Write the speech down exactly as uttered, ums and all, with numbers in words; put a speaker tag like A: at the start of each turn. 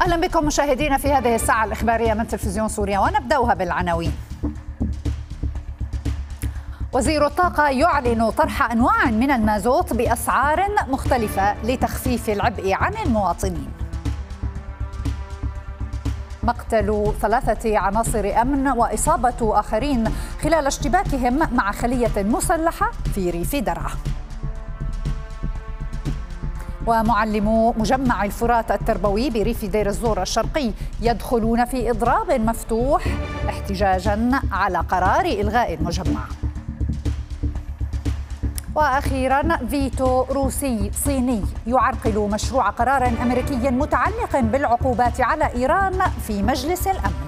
A: أهلا بكم مشاهدينا في هذه الساعة الإخبارية من تلفزيون سوريا، ونبدأها بالعناوين. وزير الطاقة يعلن طرح أنواع من المازوت بأسعار مختلفة لتخفيف العبء عن المواطنين. مقتل ثلاثة عناصر أمن وإصابة آخرين خلال اشتباكهم مع خلية مسلحة في ريف درعا. ومعلمو مجمع الفرات التربوي بريف دير الزور الشرقي يدخلون في إضراب مفتوح احتجاجا على قرار إلغاء المجمع. وأخيرا فيتو روسي صيني يعرقل مشروع قرار أمريكي متعلق بالعقوبات على إيران في مجلس الأمن.